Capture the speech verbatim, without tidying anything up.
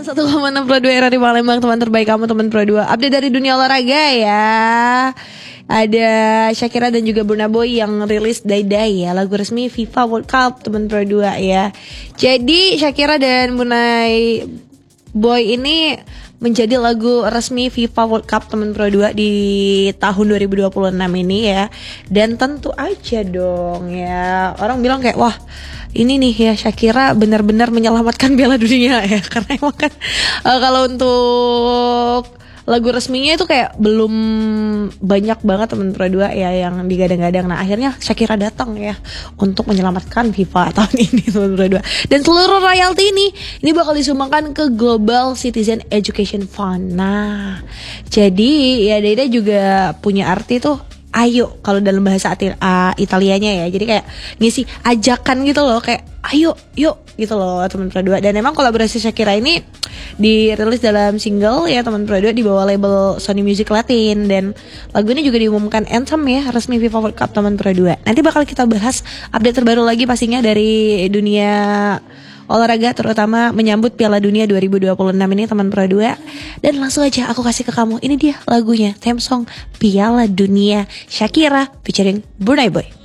satu koma enam Pro dua R R I Palembang, teman terbaik kamu, teman Pro dua. Update dari dunia olahraga ya. Ada Shakira dan juga Burna Boy yang rilis Dai Dai ya, lagu resmi FIFA World Cup teman Pro dua ya. Jadi Shakira dan Burna Boy ini menjadi lagu resmi FIFA World Cup teman Pro dua di tahun dua ribu dua puluh enam ini ya. Dan tentu aja dong ya, orang bilang kayak wah ini nih ya Shakira benar-benar menyelamatkan Piala Dunia ya. Karena emang kan uh, kalau untuk lagu resminya itu kayak belum banyak banget teman Pro dua ya yang digadang-gadang. Nah akhirnya Shakira datang ya untuk menyelamatkan FIFA tahun ini teman Pro dua. Dan seluruh royalti ini ini bakal disumbangkan ke Global Citizen Education Fund. Nah jadi ya Dai Dai juga punya arti tuh ayo kalau dalam bahasa uh, Italianya ya. Jadi kayak ngisi ajakan gitu loh, kayak ayo yuk gitu loh teman Pro dua. Dan emang kolaborasi Shakira ini dirilis dalam single ya teman Pro dua di bawah label Sony Music Latin. Dan lagu ini juga diumumkan anthem ya resmi FIFA World Cup teman Pro dua. Nanti bakal kita bahas update terbaru lagi pastinya dari dunia olahraga, terutama menyambut Piala Dunia dua ribu dua puluh enam ini teman Pro dua. Dan langsung aja aku kasih ke kamu, ini dia lagunya, theme song Piala Dunia Shakira featuring Burna Boy.